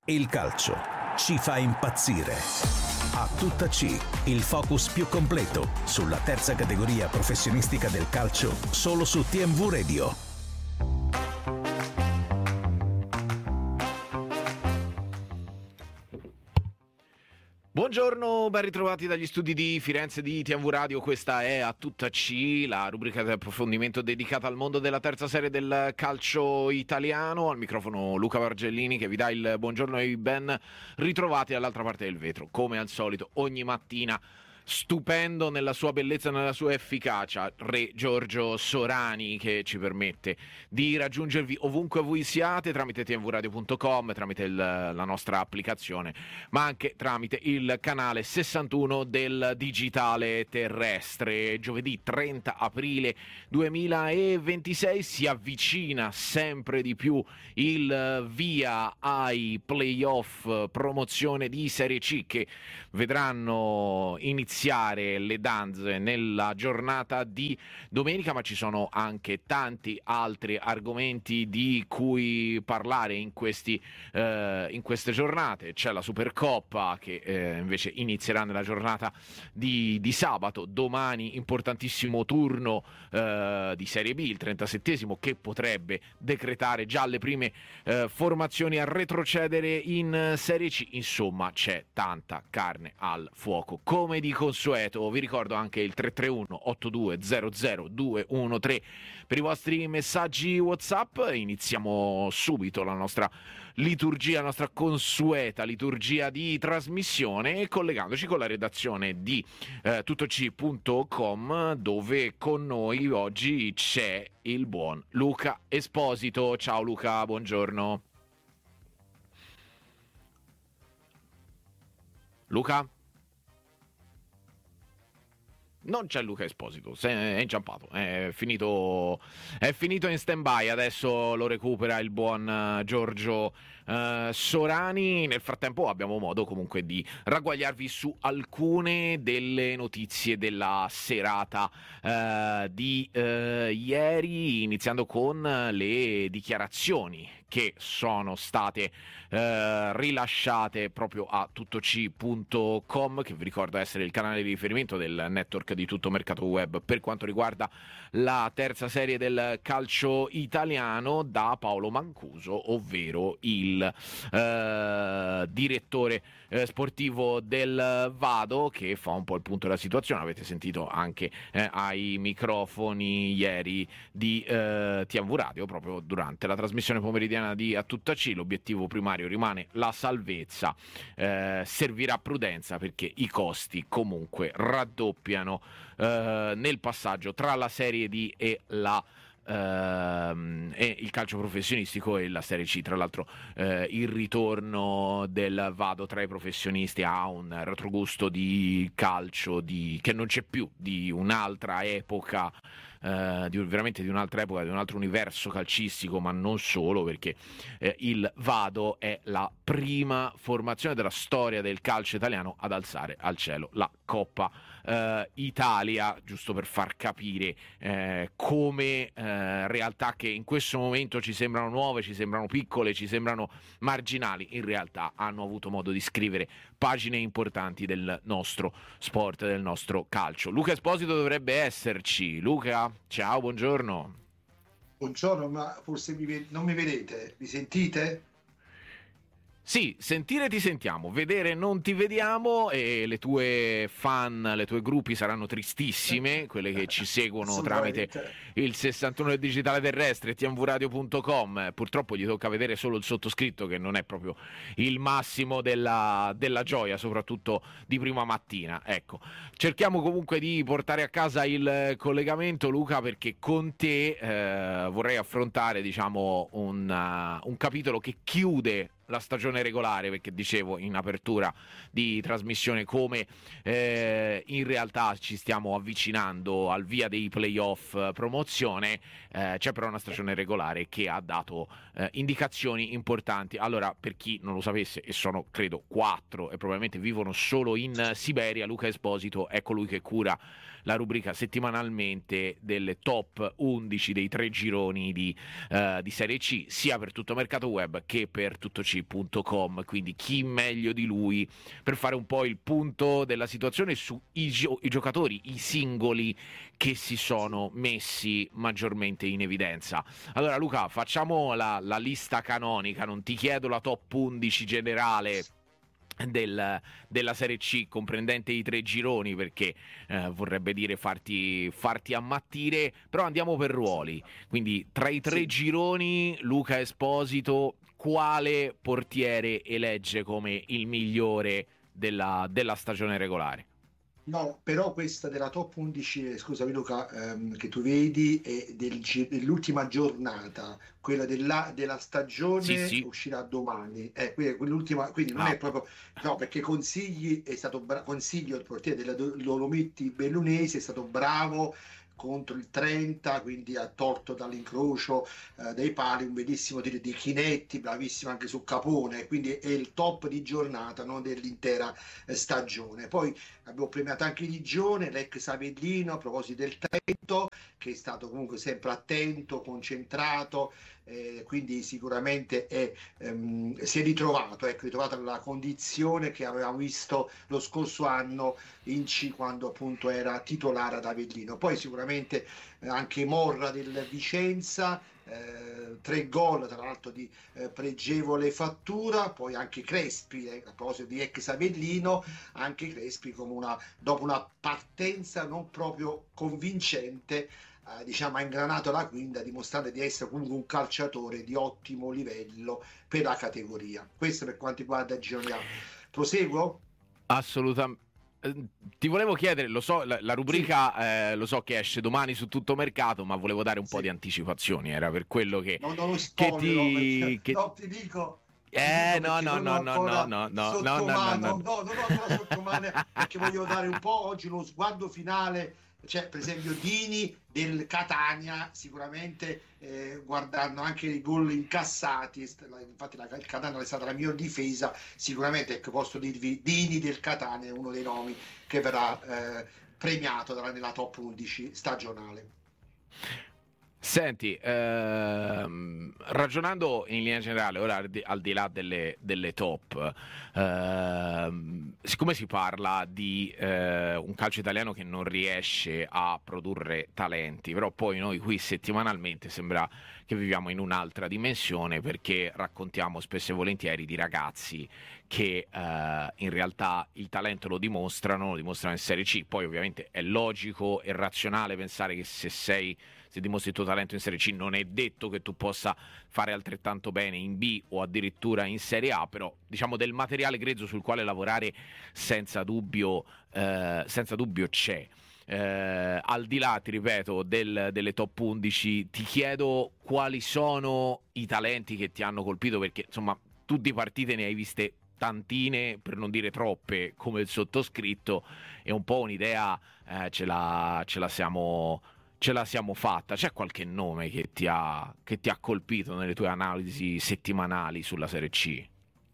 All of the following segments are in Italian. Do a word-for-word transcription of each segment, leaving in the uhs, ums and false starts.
Il calcio ci fa impazzire. A tutta C, il focus più completo sulla terza categoria professionistica del calcio, solo su T M V Radio. Buongiorno, ben ritrovati dagli studi di Firenze di T M V Radio. Questa è A Tutta C, la rubrica di approfondimento dedicata al mondo della terza serie del calcio italiano. Al microfono Luca Vargellini che vi dà il buongiorno e i ben ritrovati dall'altra parte del vetro. Come al solito, ogni mattina stupendo nella sua bellezza e nella sua efficacia, Re Giorgio Sorani, che ci permette di raggiungervi ovunque voi siate tramite t m v radio punto com, tramite il, la nostra applicazione, ma anche tramite il canale sessantuno del digitale terrestre. Giovedì trenta aprile duemilaventisei si avvicina sempre di più il via ai playoff promozione di Serie C, che vedranno iniziare iniziare le danze nella giornata di domenica, ma ci sono anche tanti altri argomenti di cui parlare in questi eh, in queste giornate. C'è la Supercoppa che eh, invece inizierà nella giornata di, di sabato. Domani importantissimo turno eh, di Serie B, il trentasettesimo, che potrebbe decretare già le prime eh, formazioni a retrocedere in Serie C. Insomma, c'è tanta carne al fuoco. Come di consueto, vi ricordo anche il tre tre uno otto due zero zero due uno tre per i vostri messaggi WhatsApp. Iniziamo subito la nostra liturgia, la nostra consueta liturgia di trasmissione, collegandoci con la redazione di eh, tuttoc punto com, dove con noi oggi c'è il buon Luca Esposito. Ciao Luca, buongiorno. Luca? Non c'è Luca Esposito, è inciampato, è finito, è finito in stand-by, adesso lo recupera il buon Giorgio uh, Sorani. Nel frattempo abbiamo modo comunque di ragguagliarvi su alcune delle notizie della serata uh, di uh, ieri, iniziando con le dichiarazioni che sono state uh, rilasciate proprio a tuttoc punto com, che vi ricordo essere il canale di riferimento del network di tutto mercato web per quanto riguarda la terza serie del calcio italiano, da Paolo Mancuso, ovvero il eh, direttore eh, sportivo del Vado, che fa un po' il punto della situazione. Avete sentito anche eh, ai microfoni ieri di eh, T M V Radio, proprio durante la trasmissione pomeridiana di A Tutta C. L'obiettivo primario rimane la salvezza, eh, servirà prudenza perché i costi comunque raddoppiano Uh, nel passaggio tra la Serie D e la Uh, e il calcio professionistico e la Serie C. Tra l'altro uh, il ritorno del Vado tra i professionisti ha un retrogusto di calcio di, che non c'è più, di un'altra epoca, uh, di, veramente di un'altra epoca, di un altro universo calcistico, ma non solo, perché uh, il Vado è la prima formazione della storia del calcio italiano ad alzare al cielo la Coppa uh, Italia, giusto per far capire uh, come uh, realtà che in questo momento ci sembrano nuove, ci sembrano piccole, ci sembrano marginali, in realtà hanno avuto modo di scrivere pagine importanti del nostro sport, del nostro calcio. Luca Esposito dovrebbe esserci. Luca, ciao, buongiorno. Buongiorno, ma forse mi, non mi vedete, mi sentite? Sì, sentire ti sentiamo, vedere non ti vediamo, e le tue fan, le tue gruppi saranno tristissime, quelle che ci seguono tramite il sessantuno del digitale terrestre, t m v radio punto com. Purtroppo gli tocca vedere solo il sottoscritto, che non è proprio il massimo della, della gioia, soprattutto di prima mattina. Ecco, cerchiamo comunque di portare a casa il collegamento, Luca, perché con te eh, vorrei affrontare, diciamo, un, uh, un capitolo che chiude la stagione regolare, perché dicevo in apertura di trasmissione come eh, in realtà ci stiamo avvicinando al via dei playoff promozione. Eh, c'è però una stagione regolare che ha dato eh, indicazioni importanti. Allora, per chi non lo sapesse, e sono credo quattro e probabilmente vivono solo in Siberia, Luca Esposito è colui che cura la rubrica settimanalmente delle top undici dei tre gironi di, uh, di Serie C, sia per tutto mercato web che per tuttoc C punto com, quindi chi meglio di lui per fare un po' il punto della situazione sui gio- i giocatori, i singoli che si sono messi maggiormente in evidenza. Allora Luca, facciamo la, la lista canonica, non ti chiedo la top undici generale del, della Serie C comprendente i tre gironi, perché eh, vorrebbe dire farti, farti ammattire, però andiamo per ruoli. Quindi tra i tre Sì. gironi, Luca Esposito quale portiere elegge come il migliore della, della stagione regolare? No, però questa della top undici, eh, scusami Luca, ehm, che tu vedi è del gi- dell'ultima giornata, quella della, della Sì, stagione sì. uscirà domani. Eh, quindi, è quell'ultima, quindi non Ah, è proprio, no, perché Consigli è stato bra- Consiglio, il portiere della Do- Dolomitti Bellunesi, è stato bravo contro il trenta, quindi ha tolto dall'incrocio eh, dei pali un bellissimo tiro di Chinetti, bravissimo anche su Capone, quindi è il top di giornata, non dell'intera eh, stagione. Poi abbiamo premiato anche Ligione, l'ex Avellino, a proposito del Trento, che è stato comunque sempre attento, concentrato, eh, quindi sicuramente è, ehm, si è ritrovato, ecco, ritrovato la condizione che avevamo visto lo scorso anno in C, quando appunto era titolare ad Avellino. Poi sicuramente eh, anche Morra del Vicenza, eh, tre gol tra l'altro di eh, pregevole fattura, poi anche Crespi, eh, a proposito di ex Avellino, anche Crespi come una, dopo una partenza non proprio convincente, eh, diciamo ha ingranato la quinta, dimostrando di essere comunque un calciatore di ottimo livello per la categoria. Questo per quanto riguarda Gironi A. Proseguo? assolutamente. Ti volevo chiedere, lo so, la, la Sì, rubrica eh, lo so che esce domani su Tuttomercato, ma volevo dare un po' di sì. anticipazioni, era per quello che, Non, non lo che spoilerò perché ti... Che... no, ti dico, ti Eh, dico no, perché no, non ho no, no, no, ancora no, no, no, sotto no, no, mano, no. no, non ho ancora sotto mano perché voglio dare un po' oggi uno sguardo finale. C'è per esempio Dini del Catania, sicuramente eh, guardando anche i gol incassati, infatti la, il Catania è stata la miglior difesa, sicuramente ecco, posso dirvi Dini del Catania è uno dei nomi che verrà eh, premiato dalla- nella top undici stagionale. Senti, ehm, ragionando in linea generale, ora al di, al di là delle, delle top, ehm, siccome si parla di eh, un calcio italiano che non riesce a produrre talenti, però poi noi qui settimanalmente sembra che viviamo in un'altra dimensione perché raccontiamo spesso e volentieri di ragazzi che eh, in realtà il talento lo dimostrano, lo dimostrano in Serie C, poi ovviamente è logico e razionale pensare che se sei se dimostri il tuo talento in Serie C non è detto che tu possa fare altrettanto bene in B o addirittura in Serie A, però diciamo del materiale grezzo sul quale lavorare senza dubbio, eh, senza dubbio c'è. Eh, al di là, ti ripeto, del, delle top undici, ti chiedo quali sono i talenti che ti hanno colpito, perché insomma tu di partite ne hai viste tantine, per non dire troppe, come il sottoscritto, e un po' un'idea eh, ce la, ce la siamo ce la siamo fatta. C'è qualche nome che ti ha, che ti ha colpito nelle tue analisi settimanali sulla Serie C?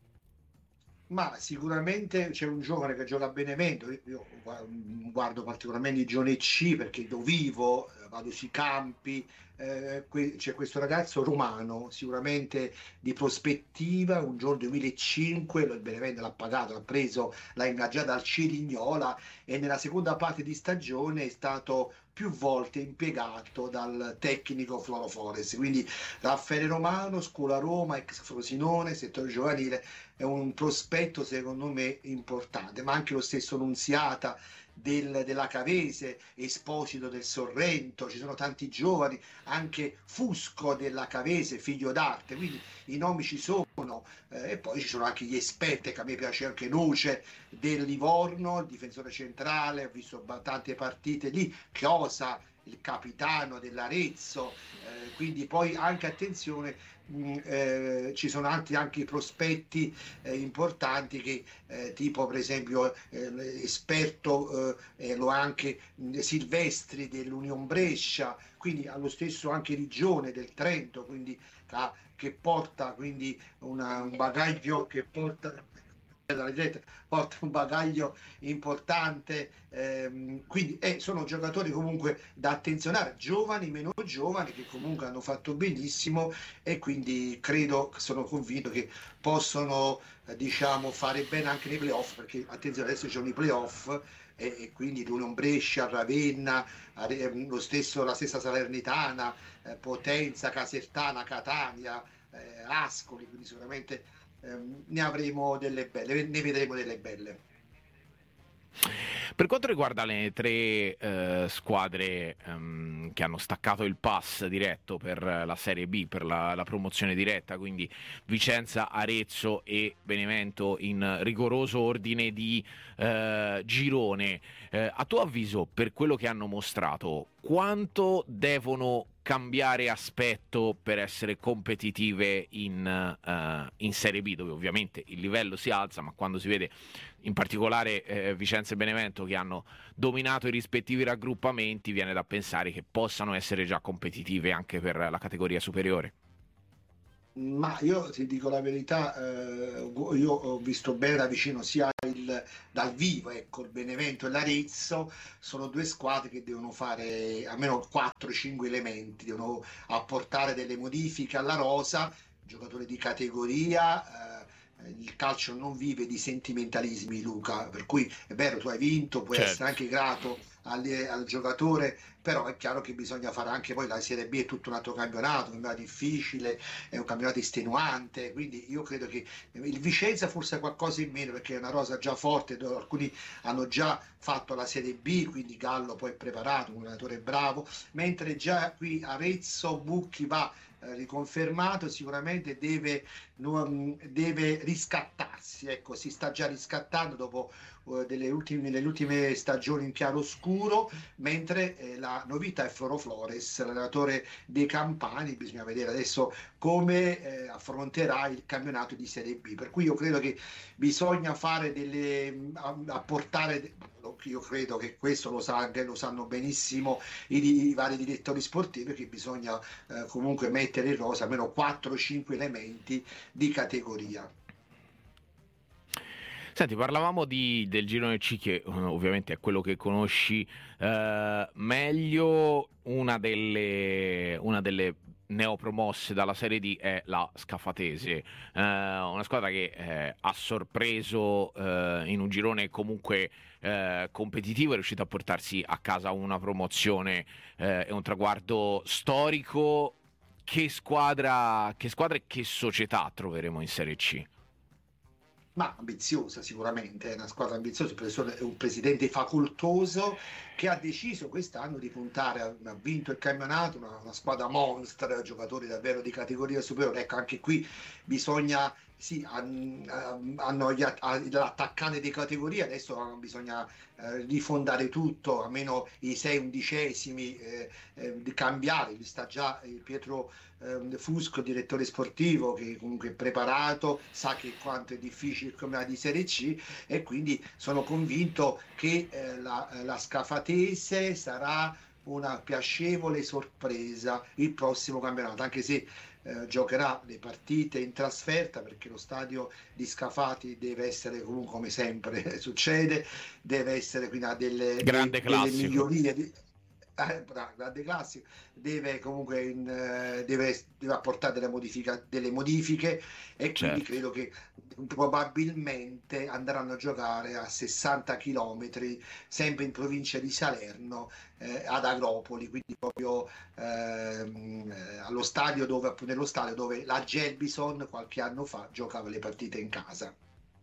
Ma sicuramente c'è un giovane che gioca a Benevento, io io gua- guardo particolarmente i giovani C perché dove vivo, eh, vado sui campi, eh, que- c'è questo ragazzo romano, sicuramente di prospettiva, un giorno duemilacinque, lo- il Benevento l'ha pagato, l'ha preso, l'ha ingaggiato al Cerignola e nella seconda parte di stagione è stato più volte impiegato dal tecnico Floro Forest, quindi Raffaele Romano, Scuola Roma, ex Frosinone, settore giovanile, è un prospetto secondo me importante, ma anche lo stesso Nunziata del, della Cavese, Esposito del Sorrento, ci sono tanti giovani, anche Fusco della Cavese, figlio d'arte, quindi i nomi ci sono, eh, e poi ci sono anche gli esperti, che a me piace anche Noce del Livorno, il difensore centrale, ho visto tante partite lì, Chiosa, il capitano dell'Arezzo, eh, quindi poi anche attenzione, mh, eh, ci sono altri anche prospetti eh, importanti che eh, tipo per esempio eh, esperto eh, eh, lo è anche mh, Silvestri dell'Union Brescia, quindi allo stesso anche Rigione del Trento, quindi ca- che porta quindi una- un bagaglio che porta dalla diretta, porta un bagaglio importante, ehm, quindi eh, sono giocatori comunque da attenzionare, giovani, meno giovani, che comunque hanno fatto benissimo, e quindi credo, sono convinto che possono eh, diciamo fare bene anche nei playoff, perché attenzione, adesso ci sono i playoff, e, e quindi l'Union Brescia, Ravenna, eh, lo stesso, la stessa Salernitana, eh, Potenza, Casertana, Catania, eh, Ascoli, quindi sicuramente ehm, ne avremo delle belle, ne vedremo delle belle. Per quanto riguarda le tre eh, squadre ehm, che hanno staccato il pass diretto per la Serie B, per la, la promozione diretta, quindi Vicenza, Arezzo e Benevento in rigoroso ordine di eh, girone, eh, a tuo avviso, per quello che hanno mostrato, quanto devono cambiare aspetto per essere competitive in, uh, in Serie B, dove ovviamente il livello si alza, ma quando si vede in particolare eh, Vicenza e Benevento che hanno dominato i rispettivi raggruppamenti, viene da pensare che possano essere già competitive anche per la categoria superiore. Ma io ti dico la verità, eh, io ho visto bene da vicino sia il, dal vivo, ecco, il Benevento e l'Arezzo, sono due squadre che devono fare almeno quattro cinque elementi, devono apportare delle modifiche alla rosa, giocatori di categoria. Eh, il calcio non vive di sentimentalismi, Luca, per cui è vero, tu hai vinto, puoi certo. essere anche grato al, al giocatore, però è chiaro che bisogna fare anche, poi la Serie B è tutto un altro campionato, un campionato difficile, è un campionato estenuante, quindi io credo che il Vicenza forse ha qualcosa in meno, perché è una rosa già forte, alcuni hanno già fatto la Serie B, quindi Gallo poi è preparato, un allenatore bravo, mentre già qui Arezzo, Bucchi va riconfermato, sicuramente deve, deve riscattarsi, ecco, si sta già riscattando dopo uh, delle ultime, delle ultime stagioni in chiaroscuro, mentre eh, la novità è Floro Flores, l'allenatore dei Campani. Bisogna vedere adesso come eh, affronterà il campionato di Serie B, per cui io credo che bisogna fare delle apportare, io credo che questo lo, sa, lo sanno benissimo i, i vari direttori sportivi, che bisogna eh, comunque mettere in rosa almeno quattro cinque elementi di categoria. Senti, parlavamo di, del girone C, che ovviamente è quello che conosci eh, meglio. Una delle, una delle neopromosse dalla Serie D è la Scafatese, eh, una squadra che eh, ha sorpreso eh, in un girone comunque eh, competitivo, è riuscita a portarsi a casa una promozione eh, e un traguardo storico. Che squadra, che squadra e che società troveremo in Serie C? Ma ambiziosa sicuramente, è una squadra ambiziosa, è un presidente facoltoso che ha deciso quest'anno di puntare, a, ha vinto il campionato, una, una squadra monster, giocatori davvero di categoria superiore. Ecco, anche qui bisogna, sì, hanno gli, l'attaccante di categoria, adesso bisogna eh, rifondare tutto, almeno i sei undicesimi, eh, eh, di cambiare, li sta già eh, Pietro eh, Fusco, direttore sportivo, che comunque è preparato, sa che quanto è difficile il campionato di Serie C, e quindi sono convinto che eh, la, la Scafatese sarà una piacevole sorpresa il prossimo campionato, anche se eh, giocherà le partite in trasferta, perché lo stadio di Scafati deve essere comunque, come sempre succede, deve essere quindi a delle, grande delle, delle classico. migliorie di, eh, grande classico, deve comunque in, eh, deve, deve apportare delle, modifica, delle modifiche, e quindi certo. credo che probabilmente andranno a giocare a sessanta chilometri, sempre in provincia di Salerno, eh, ad Agropoli, quindi proprio ehm, allo stadio dove, nello stadio dove la Gelbison qualche anno fa giocava le partite in casa.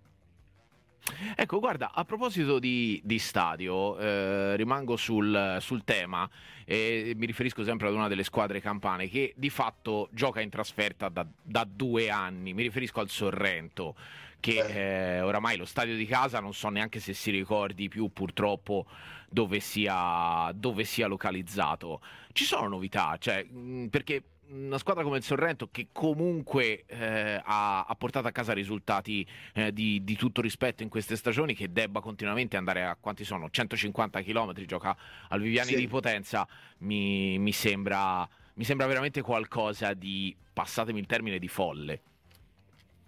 Ecco, guarda, a proposito di, di stadio, eh, rimango sul, sul tema e mi riferisco sempre ad una delle squadre campane che di fatto gioca in trasferta da, da due anni. Mi riferisco al Sorrento, che eh, oramai lo stadio di casa non so neanche se si ricordi più purtroppo dove sia, dove sia localizzato. Ci sono novità, cioè, mh, perché una squadra come il Sorrento, che comunque eh, ha, ha portato a casa risultati eh, di, di tutto rispetto in queste stagioni, che debba continuamente andare a quanti sono centocinquanta chilometri, gioca al Viviani, sì, di Potenza, mi, mi sembra mi sembra veramente qualcosa di, passatemi il termine, di folle.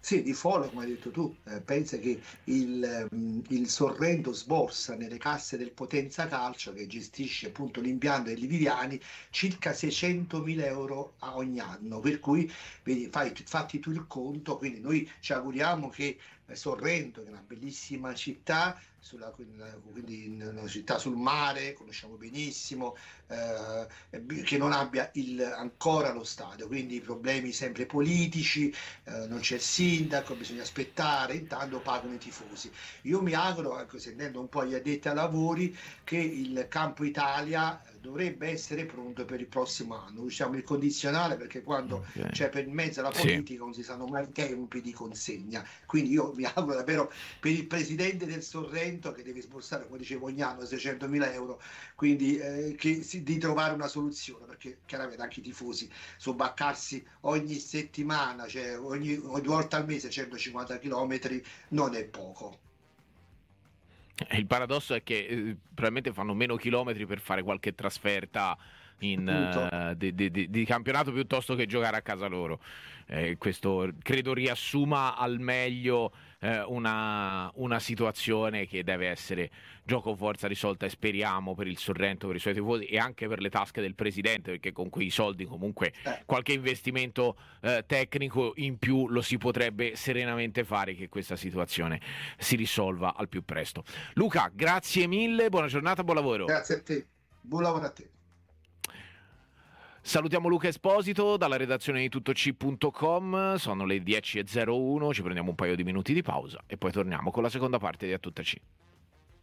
Sì, di follow, come hai detto tu, eh, pensa che il, mm, il Sorrento sborsa nelle casse del Potenza Calcio, che gestisce appunto l'impianto dei Liviani, circa seicentomila euro a ogni anno, per cui vedi, fai, fatti tu il conto, quindi noi ci auguriamo che eh, Sorrento, che è una bellissima città, sulla, quindi una città sul mare, conosciamo benissimo, eh, che non abbia il, ancora lo stadio, quindi problemi sempre politici, eh, non c'è il sindaco, bisogna aspettare, intanto pagano i tifosi. Io mi auguro, ecco, sentendo un po' gli addetti ai lavori, che il Campo Italia dovrebbe essere pronto per il prossimo anno. Usiamo il condizionale perché quando Okay. c'è per mezzo la Sì. politica non si sanno mai i tempi di consegna. Quindi io mi auguro davvero per il presidente del Sorrento, che deve sborsare, come dicevo, ogni anno seicentomila euro, quindi eh, che si, di trovare una soluzione, perché chiaramente anche i tifosi sobbarcarsi ogni settimana, cioè ogni, ogni due volte al mese centocinquanta chilometri non è poco. Il paradosso è che eh, probabilmente fanno meno chilometri per fare qualche trasferta in, Appunto. eh, di, di- di- di campionato piuttosto che giocare a casa loro. Eh, questo credo riassuma al meglio eh, una, una situazione che deve essere gioco forza risolta, e speriamo per il Sorrento, per i suoi tifosi e anche per le tasche del presidente, perché con quei soldi comunque Eh. qualche investimento eh, tecnico in più lo si potrebbe serenamente fare, che questa situazione si risolva al più presto. Luca, grazie mille, buona giornata, buon lavoro. Grazie a te, buon lavoro a te. Salutiamo Luca Esposito dalla redazione di tuttoc punto com, sono le dieci e zero uno, ci prendiamo un paio di minuti di pausa e poi torniamo con la seconda parte di A Tutta C.